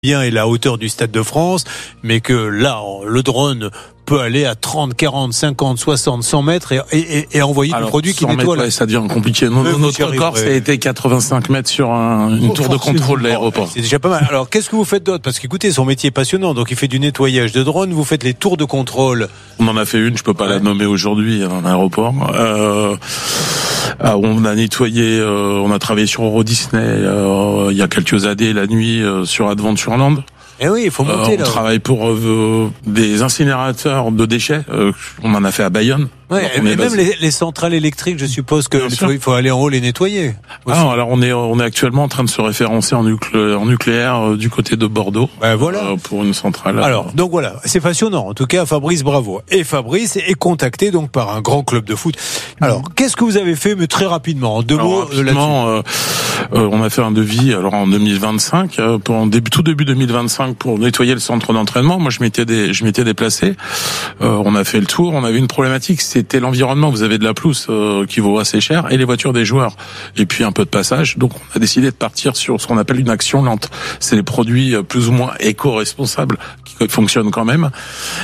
bien et la hauteur du Stade de France, mais que là, le drone peut aller à 30, 40, 50, 60, 100 mètres et envoyer du produit qui nettoie. Ouais, ça devient compliqué. Notre record, ça a été 85 mètres sur une tour de contrôle de l'aéroport. C'est déjà pas mal. Alors, qu'est-ce que vous faites d'autre? Parce qu'écoutez, son métier est passionnant. Donc, il fait du nettoyage de drones. Vous faites les tours de contrôle. On en a fait une, je peux pas la nommer aujourd'hui, dans l'aéroport. On a nettoyé, on a travaillé sur Euro Disney, il y a quelques années, la nuit, sur Adventureland. Eh oui, il faut monter là. On travaille pour des incinérateurs de déchets. On en a fait à Bayonne. Ouais, et même les centrales électriques, je suppose que il faut aller en haut les nettoyer. Alors on est actuellement en train de se référencer en nucléaire du côté de Bordeaux. Voilà. Pour une centrale. Alors donc voilà, c'est passionnant. En tout cas, Fabrice, bravo. Et Fabrice est contacté donc par un grand club de foot. Alors qu'est-ce que vous avez fait, mais très rapidement, en deux mots là-dessus. On a fait un devis en 2025 pour tout début 2025 pour nettoyer le centre d'entraînement. Moi je m'étais déplacé. On a fait le tour. On avait une problématique. C'était l'environnement. Vous avez de la pelouse qui vaut assez cher et les voitures des joueurs. Et puis un peu de passage. Donc on a décidé de partir sur ce qu'on appelle une action lente. C'est les produits plus ou moins éco-responsables qui fonctionnent quand même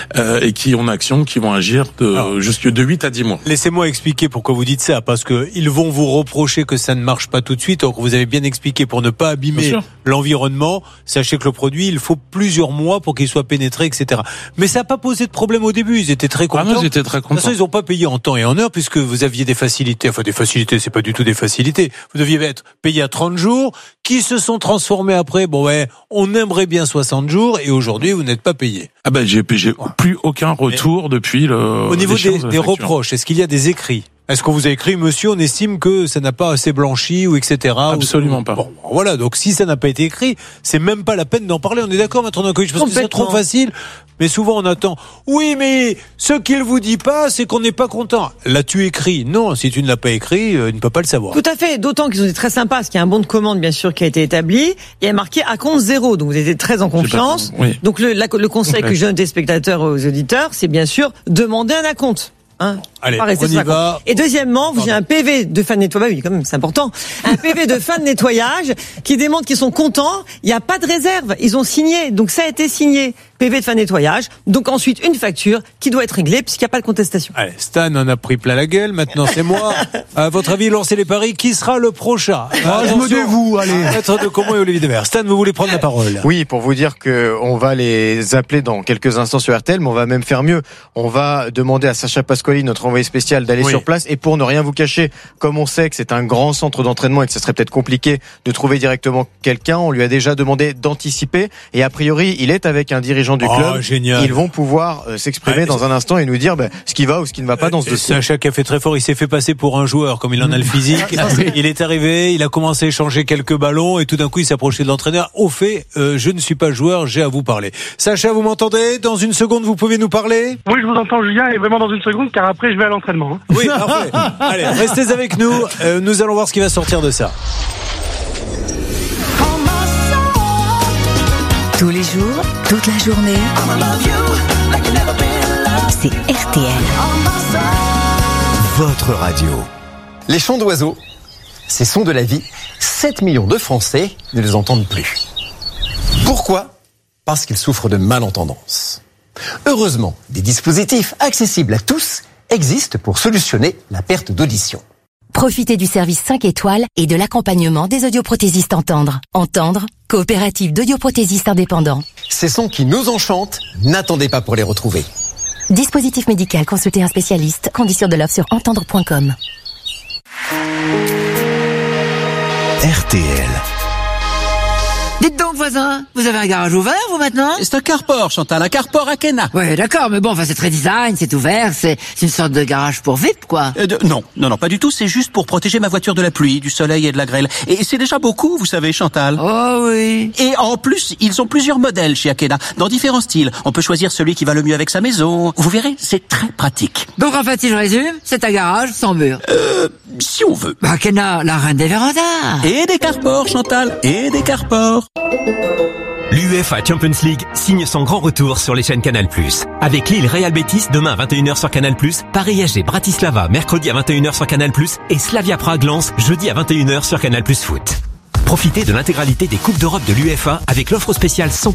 et qui ont action, qui vont agir jusque de 8 à 10 mois. Laissez-moi expliquer pourquoi vous dites ça. Parce que ils vont vous reprocher que ça ne marche pas tout de suite. Donc vous avez bien expliqué pour ne pas abîmer l'environnement. Sachez que le produit, il faut plusieurs mois pour qu'il soit pénétré, etc. Mais ça n'a pas posé de problème au début. Ils étaient très contents. Ah non, ils étaient très contents. De toute façon, ils n'ont pas payé en temps et en heure puisque vous aviez des facilités. Enfin, des facilités, c'est pas du tout des facilités. Vous deviez être payé à 30 jours, qui se sont transformés après. On aimerait bien 60 jours et aujourd'hui, vous n'êtes pas payé. J'ai plus aucun retour depuis Au niveau des reproches, est-ce qu'il y a des écrits? Est-ce qu'on vous a écrit, monsieur, on estime que ça n'a pas assez blanchi ou etc. Absolument pas. Bon, voilà. Donc, si ça n'a pas été écrit, c'est même pas la peine d'en parler. On est d'accord, Maître Nankovic, parce que c'est trop facile. Mais souvent, on attend. Oui, mais ce qu'il vous dit pas, c'est qu'on n'est pas content. L'as-tu écrit? Non. Si tu ne l'as pas écrit, il ne peut pas le savoir. Tout à fait. D'autant qu'ils ont été très sympas, parce qu'il y a un bon de commande, bien sûr, qui a été établi. Et il y a marqué à compte 0. Donc, vous étiez très en confiance. Oui. Donc, le conseil que je donne des spectateurs aux auditeurs, c'est bien sûr demander un acompte. Allez, on y va. Et deuxièmement, vous avez un PV de fin de nettoyage, oui, quand même, c'est important. Un PV de fin de nettoyage qui démontre qu'ils sont contents. Il n'y a pas de réserve. Ils ont signé. Donc, ça a été signé. PV de fin de nettoyage. Donc, ensuite, une facture qui doit être réglée puisqu'il n'y a pas de contestation. Allez, Stan en a pris plein la gueule. Maintenant, c'est moi. À votre avis, lancez les paris. Qui sera le prochain? Je me dévoue, allez. Maître de Comont et Olivier Devers. Stan, vous voulez prendre la parole? Oui, pour vous dire que on va les appeler dans quelques instants sur RTL, mais on va même faire mieux. On va demander à Sacha Pasquali, notre envoyé spécial, d'aller sur place. Et pour ne rien vous cacher, comme on sait que c'est un grand centre d'entraînement et que ce serait peut-être compliqué de trouver directement quelqu'un, on lui a déjà demandé d'anticiper. Et a priori, il est avec un dirigeant du club. Génial. Ils vont pouvoir s'exprimer dans un instant et nous dire ce qui va ou ce qui ne va pas dans ce dossier. Sacha qui a fait très fort, il s'est fait passer pour un joueur comme il en a le physique. Il est arrivé, il a commencé à échanger quelques ballons et tout d'un coup il s'approchait de l'entraîneur. Au fait, je ne suis pas joueur, j'ai à vous parler. Sacha, vous m'entendez? Dans une seconde, vous pouvez nous parler? Oui, je vous entends, Julien, et vraiment dans une seconde, car après je vais à l'entraînement. Oui, parfait. Allez, restez avec nous. Nous allons voir ce qui va sortir de ça. Tous les jours, toute la journée, c'est RTL. Votre radio. Les chants d'oiseaux, ces sons de la vie, 7 millions de Français ne les entendent plus. Pourquoi ? Parce qu'ils souffrent de malentendance. Heureusement, des dispositifs accessibles à tous existent pour solutionner la perte d'audition. Profitez du service 5 étoiles et de l'accompagnement des audioprothésistes Entendre. Entendre, coopérative d'audioprothésistes indépendants. Ces sons qui nous enchantent, n'attendez pas pour les retrouver. Dispositif médical, consultez un spécialiste. Conditions de l'offre sur entendre.com. RTL. Dites donc, voisin, vous avez un garage ouvert, vous, maintenant? C'est un carport, Chantal, un carport à Kena. Ouais, d'accord, mais bon, c'est très design, c'est ouvert, c'est une sorte de garage pour VIP, quoi. Non, pas du tout, c'est juste pour protéger ma voiture de la pluie, du soleil et de la grêle. Et c'est déjà beaucoup, vous savez, Chantal. Oh oui. Et en plus, ils ont plusieurs modèles chez Akena, dans différents styles. On peut choisir celui qui va le mieux avec sa maison. Vous verrez, c'est très pratique. Donc, en fait, si je résume, c'est un garage sans mur. Si on veut. Akena, la reine des vérandas. Et des carports, Chantal, et des carports. L'UEFA Champions League signe son grand retour sur les chaînes Canal+. Avec Lille Real Betis demain à 21h sur Canal+, Paris AG Bratislava mercredi à 21h sur Canal+, et Slavia Prague Lens jeudi à 21h sur Canal+ Foot. Profitez de l'intégralité des Coupes d'Europe de l'UEFA avec l'offre spéciale 100%